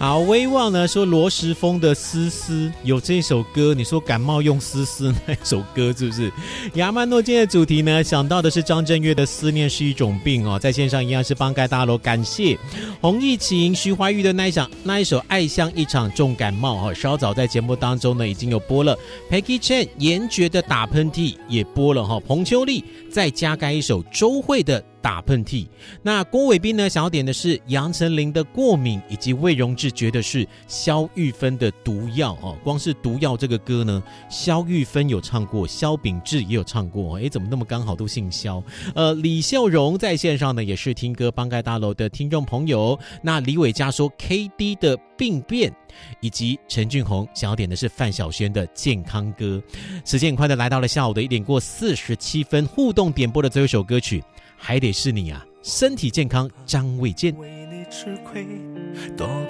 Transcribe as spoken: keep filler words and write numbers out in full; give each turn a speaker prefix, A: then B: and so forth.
A: 好，威望呢说罗时丰的思思有这首歌，你说感冒用思思那首歌是不是？亚曼诺今天的主题呢，想到的是张震岳的思念是一种病哦，在线上一样是帮盖大楼感谢洪逸晴、徐怀钰的那一场那一首爱像一场重感冒哦，稍早在节目当中呢已经有播了 Peggy Chen 严爵的打喷嚏也播了哈、哦，彭秋丽再加盖一首周蕙的打喷嚏。那郭伟斌呢想要点的是杨丞琳的过敏，以及魏荣志觉得是萧玉芬的毒药哦。光是毒药这个歌呢，萧玉芬有唱过，萧秉治也有唱过，诶，怎么那么刚好都姓萧？呃，李秀荣在线上呢也是听歌帮盖大楼的听众朋友。那李伟嘉说 K D 的病变，以及陈俊宏想要点的是范晓萱的健康歌。时间很快的来到了下午的一点过四十七分，互动点播的最后一首歌曲还得是你啊，身体健康张卫健。
B: 为你吃亏